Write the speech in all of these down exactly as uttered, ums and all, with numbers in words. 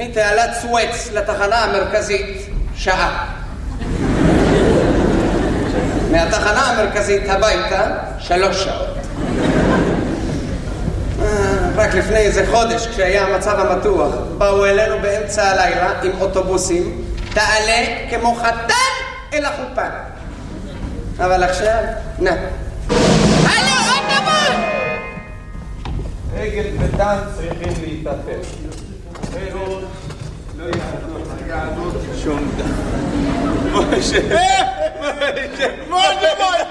מתעלת סואץ לתחנה המרכזית שעה. מהתחנה המרכזית הביתה שלוש שעות. רק לפני איזה חודש, כשהיה המצב המתוח, באו אלינו באמצע הלילה עם אוטובוסים, תעלה כמו חתן אל החופה. אבל עכשיו, נה. הלו, אוטובוס! אגד וטן צריכים להתאחד. אחרת לא יעדות שום דבר. משה! משה! משה!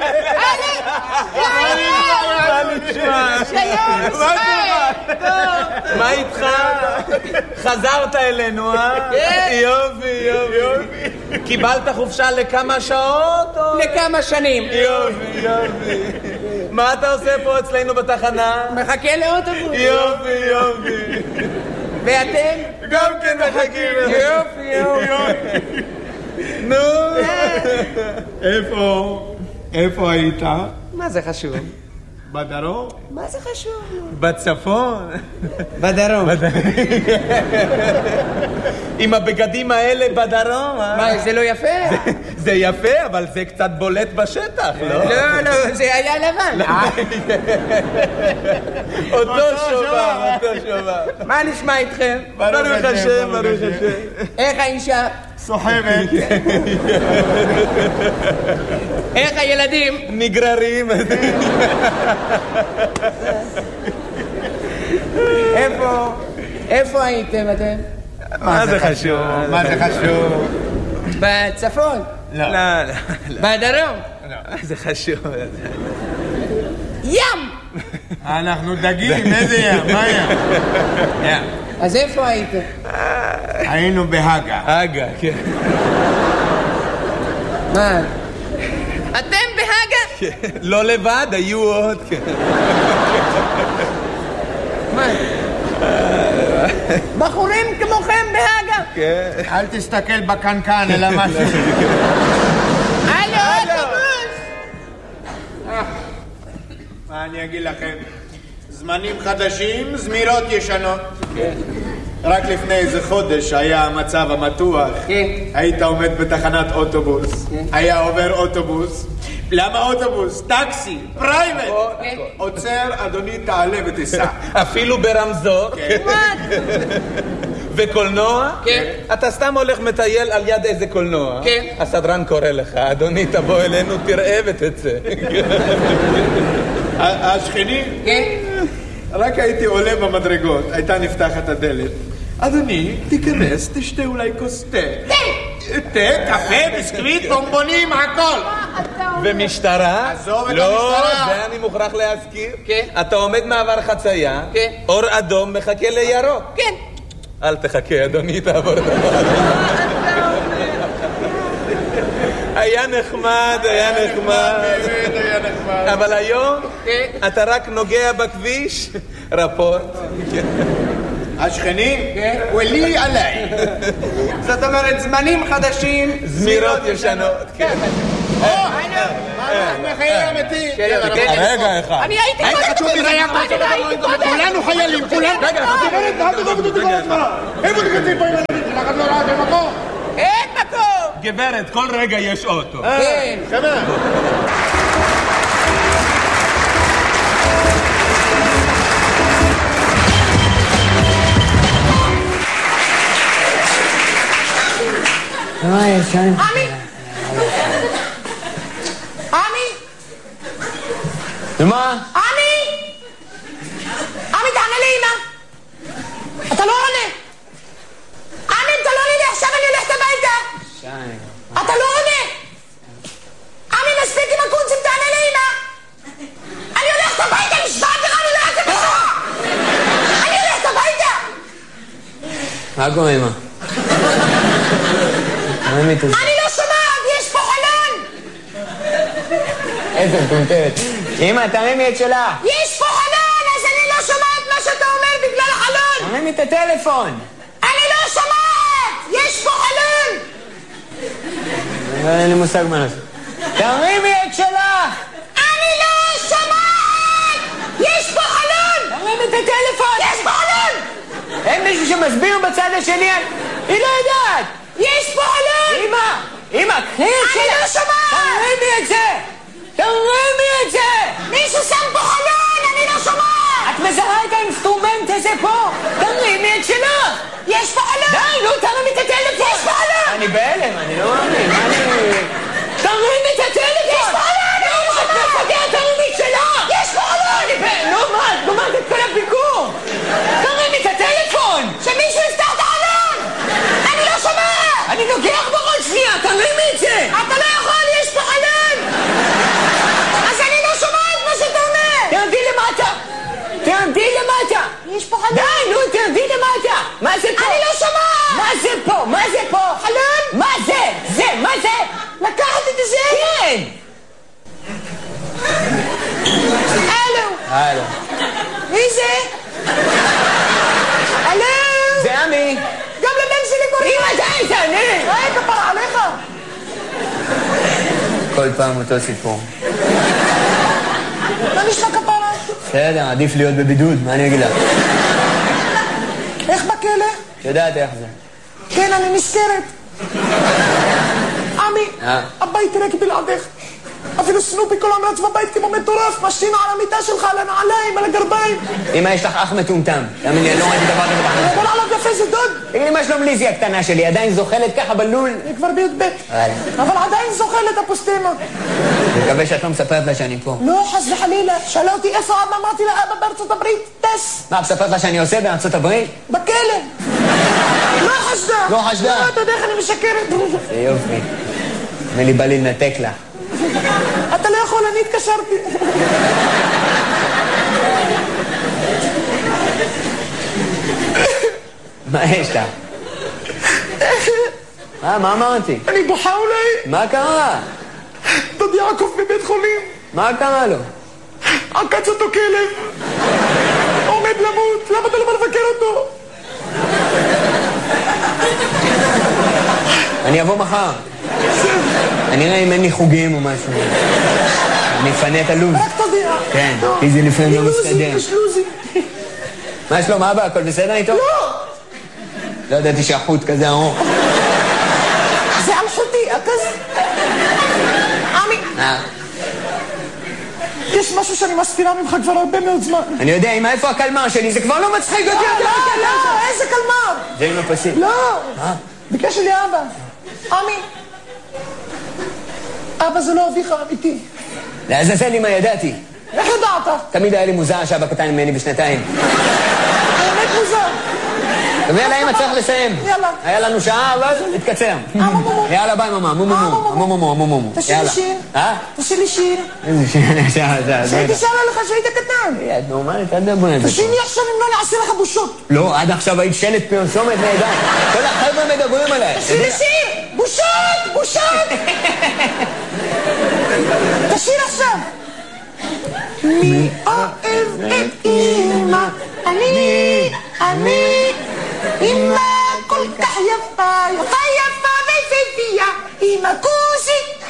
מה איתך? חזרת אלינו, אה? יופי, יופי. קיבלת חופשה לכמה שעות? לכמה שנים. יופי, יופי. מה אתה עושה פה אצלנו בתחנה? מחכה לאוטובוס. יופי, יופי. ואתם? גם כן מחכים. יופי, יופי. נו. איפה? איפה היית? מה זה חשוב? בדרום? מה זה חשוב? בצפון? בדרום. עם הבגדים האלה בדרום, אה? מה, זה לא יפה? זה יפה, אבל זה קצת בולט בשטח, לא? לא, לא, זה היה לבן. אותו שובר, אותו שובר. מה נשמע איתכם? ברוך השם, ברוך השם. איך האישה? סוחבת. איך הילדים? נגררים. איפה? איפה הייתם אתם? מה זה חשוב? מה זה חשוב? בצפון? לא, לא. בדרום? זה חשוב. ים! אנחנו דגים, איזה ים? מה ים? ים. אז איפה הייתם? היינו בהגה. הגה, כן. מה? אתם בהגה? לא לבד, היו עוד, כן. מה? בחורים כמוכם בהגה? כן. אל תסתכל בקנקן, אלא משהו. הלו, אוטובוס! מה אני אגיד לכם? זמנים חדשים, זמירות ישנות. רק לפני איזה חודש היה המצב המתוח. היית עומד בתחנת אוטובוס. היה עובר אוטובוס. למה אוטובוס? טקסי, פרייבט. עוצר, אדוני, תעלה ותיסע. אפילו ברמזור. וקולנוע? כן. אתה סתם הולך מטייל על יד איזה קולנוע. כן. הסדרן קורא לך, אדוני, תבוא אלינו, תראה ותצא. השכנים? כן. רק הייתי עולה במדרגות, הייתה נפתחת הדלת. אדוני, תיכנס, תשתה אולי כוס תה. תה! תה, קפה, ביסקוויט, בומבונים, הכל. ומשטרה? עזוב את לא, המשטרה. זה אני מוכרח להזכיר. כן. אתה עומד מעבר חצייה, כן. אור אדום מחכה לירוק. כן. אל תחכה, אדוני, תעבור את הדבר. היה נחמד, היה נחמד. באמת היה נחמד. אבל היום כן. אתה רק נוגע בכביש, רפורט. השכנים? ולי עליי. זאת אומרת, זמנים חדשים, זמירות ישנות. כן. או, הנה, מחיי אמיתי. רגע אחד. אני הייתי חשוב לי, זה היה קודם. כולנו חיילים, כולנו. רגע, איפה תקצים פה עם הילדים שלך? את לא ראה במקום? אין מקום! גברת, כל רגע יש אוטו. כן. חבר'ה. עמי! עמי! מה? עמי! עמי, תענה לאמא! אתה לא עונה! עמי, אתה לא עונה לי, עכשיו אני הולכת הביתה! אתה לא עונה! עמי, מספיק עם הקונצים, תענה לאמא! אני הולכת הביתה, נשבעת לך, אני לא אעשה בשורה! אני הולכת הביתה! מה קורה, אמא? אני לא שומעת, יש פה חלון! איזה מטומטמת. אמא, תרימי את שלה. יש פה חלון, אז אני לא שומעת מה שאתה אומר בגלל החלון! תרימי את הטלפון. אני לא שומעת! יש פה חלון! אין לי מושג מה לעשות. תרימי את שלך! אני לא שומעת! יש פה חלון! תרימי את הטלפון! יש פה חלון! אין לי מישהו שמסביר בצד השני? היא לא יודעת! יש פה חלון! אמא! אמא, קחי את אני לא שומעת! תרימי את זה! תרימי את זה! מישהו שם פה חלון! אני לא שומעת! את מזהה את האינסטרומנט הזה פה? תרימי את שלך! יש פה חלון! די, נו, תרימי את הטלפון! יש פה חלון! אני בהלם, אני לא מאמין, מה אני... תרימי את הטלפון! יש פה חלון! אני לא את שומעת! מפגרת, תרימי את שלך! יש פה חלון! אני בהלם, נו מה, את גומרת את כל הביקור! תרימי את הטלפון! שמישהו יפתח את החלון! אני לא שומעת! אני נוגח בראש שנייה, תרימי את זה! אתה לא יכול, יש פה חלון! אז אני לא שומעת מה שאתה אומר! תרדי למטה! תרדי למטה! יש פה חלון! די, נו, תרדי למטה! מה זה פה? אני לא שומעת! מה זה פה? מה זה פה? חלון? מה זה? זה, מה זה? לקחת את זה? כן! הלו! הלו. מי זה? הלו! זה עמי. גם לבן שלי קוראים! אמא, די, תענה! היי, כפרה עליך! כל פעם אותו סיפור. מה נשמע כפרה? בסדר, עדיף להיות בבידוד, מה אני אגיד לך? איך בכלא? את יודעת איך זה. כן, אני נזכרת. עמי, אה? הבית ריק בלעדך. אפילו סנופי כל המרץ בבית כמו מטורף, משתין על המיטה שלך, על הנעליים, על הגרביים. אמא, יש לך אח מטומטם. תאמין לי, אני לא ראיתי דבר כזה בחיים. אבל עליו יפה זה דוד. תגיד לי, מה שלום ליזי הקטנה שלי? עדיין זוחלת ככה בלול? אני כבר בי"ב. אבל עדיין זוכלת הפוסטמה. אני מקווה שאת לא מספרת לה שאני פה. לא, חס וחלילה. שאלה אותי איפה אבא, אמרתי לה, אבא בארצות הברית, טס. מה, מספרת לה שאני עושה בארצות הברית? בכלא. לא חשדה. לא חשדה. לא, אתה יודע איך אני משקרת. זה יופי. נראה לי בא לי לנתק לה. אתה לא יכול, אני התקשרתי. מה יש לה? מה, מה אמרתי? אני בוכה אולי. מה קרה? דוד יעקב בבית חולים. מה קרה לו? עקץ אותו כלב. עומד למות. למה אתה לא בא לבקר אותו? אני אבוא מחר. אני אראה אם אין לי חוגים או משהו. אני אפנה את הלו"ז. רק תודיע. כן, כי זה לפעמים לא מסתדר. יש לוזי. מה שלום אבא? הכל בסדר איתו? לא. לא ידעתי שהחוט כזה ארוך. זה על חוטי, הכזה. עמי, אה, יש משהו שאני מסתירה ממך כבר הרבה מאוד זמן. אני יודע, אמא, איפה הקלמר שלי? זה כבר לא מצחיק אותי. לא, לא, לא, איזה קלמר. זה עם הפסים. לא. מה? ביקש לי אבא. עמי. אבא זה לא אביך אמיתי. לעזאזל אמא, ידעתי. איך ידעת? תמיד היה לי מוזר שאבא קטן ממני בשנתיים. באמת מוזר. טוב, יאללה, אמא, צריך לסיים. יאללה. היה לנו שעה, אבל התקצר. מומו. יאללה, ביי, ממה. מו, מו, מו. מו, מו, מו, מו, מו. תשאיר לי יאללה. שיר. אה? תשאיר לי שיר. איזה שיר, שעה, שעה. שהייתי שרה לך שהיית קטן. את נורמלית, אל תדברי על זה. תשאיר לי עכשיו אם לא נעשה לך בושות. לא, עד עכשיו היית שלט פרסומת נהדר. כל החבר'ה מדברים עליי. תשאיר לי שיר. בושות, בושות. תשאיר עכשיו. מי אוהב את אמא? אני, אני. אמא כל כך יפה, יפה יפה ויפהפייה. אמא כוסי.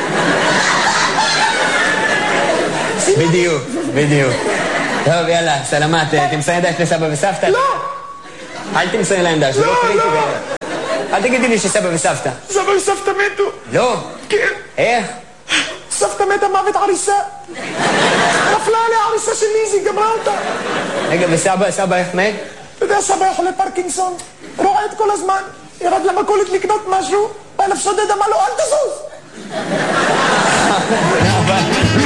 בדיוק, בדיוק. טוב, יאללה, סלמת, תמסרי דש לסבא וסבתא? לא. אל תמסרי להם דש, זה לא לא, קריטי. לא. אל תגידי לי שסבא וסבתא. סבא וסבתא מתו. לא. כן. איך? סבתא מתה מוות עריסה. נפלה עליה עריסה של ליזי, גמרה אותה. רגע, וסבא, סבא איך מת? אתה יודע, סבא היה חולה פרקינסון. רועד כל הזמן. ירד למכולת לקנות משהו. בא אליו שודד, אמר לו, אל תזוז.